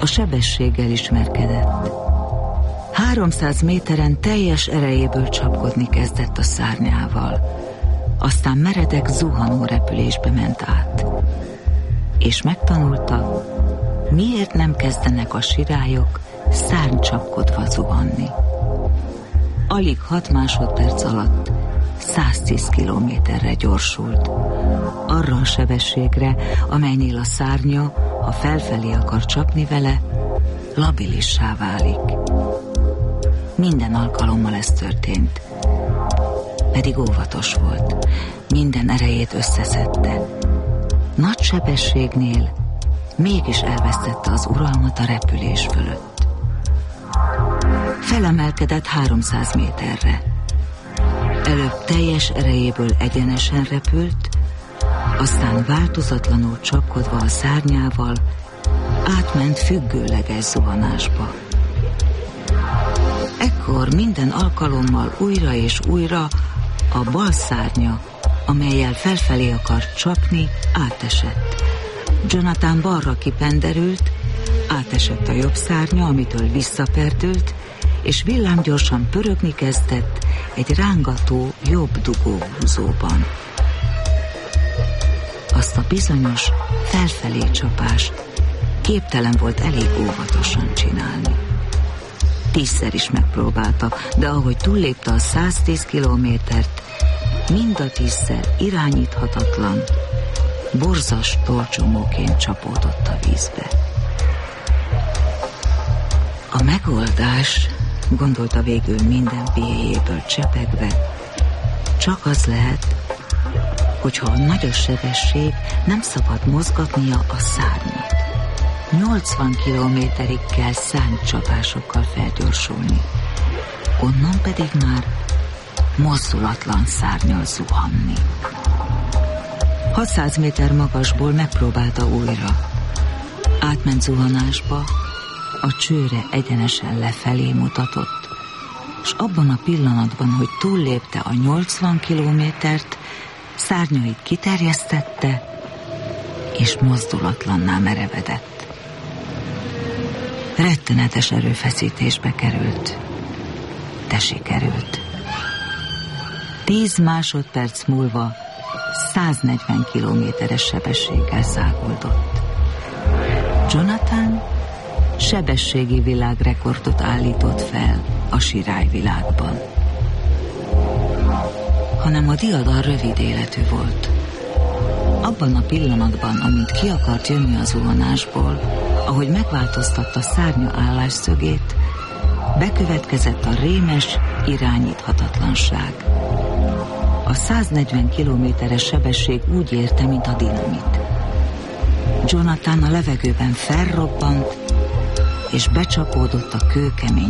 a sebességgel ismerkedett. 300 méteren teljes erejéből csapkodni kezdett a szárnyával, aztán meredek zuhanó repülésbe ment át. És megtanulta, miért nem kezdenek a sirályok szárnycsapkodva zuhanni. Alig 6 másodperc alatt 110 kilométerre gyorsult, arra a sebességre, amelynél a szárnya, ha felfelé akar csapni vele, labilissá válik. Minden alkalommal ez történt, pedig óvatos volt, minden erejét összeszedte. Nagy sebességnél mégis elvesztette az uralmat a repülés fölött. Felemelkedett 300 méterre. Előbb teljes erejéből egyenesen repült, aztán változatlanul csapkodva a szárnyával átment függőleges zuhanásba. Ekkor minden alkalommal újra és újra a bal szárnya, amellyel felfelé akart csapni, átesett. Jonathan balra kipenderült, átesett a jobb szárnya, amitől visszaperdült, és villámgyorsan pörögni kezdett egy rángató jobb dugóhúzóban. Azt a bizonyos felfelé csapást képtelen volt elég óvatosan csinálni. 10-szer is megpróbálta, de ahogy túllépte a 110 kilométert, mind a 10-szer irányíthatatlan, borzas tolcsomóként csapódott a vízbe. A megoldás, gondolta végül minden pihéjéből csepegve, csak az lehet, hogyha a nagy a sebesség, nem szabad mozgatnia a szárnyat. 80 kilométerig kell szárnycsapásokkal felgyorsulni, onnan pedig már mozdulatlan szárnnyal zuhanni. 600 méter magasból megpróbálta újra. Átment zuhanásba, a csőre egyenesen lefelé mutatott, és abban a pillanatban, hogy túllépte a 80 kilométert, szárnyait kiterjesztette, és mozdulatlanná merevedett. Rettenetes erőfeszítésbe került, de sikerült. 10 másodperc múlva 140 kilométeres sebességgel száguldott. Jonathan sebességi világrekordot állított fel a sirályvilágban. Hanem a diadal rövid életű volt. Abban a pillanatban, amint ki akart jönni a zuhanásból, ahogy megváltoztatta szárnya állásszögét, bekövetkezett a rémes irányíthatatlanság. A 140 kilométeres sebesség úgy érte, mint a dinamit. Jonathan a levegőben felrobbant, és becsapódott a kőkemény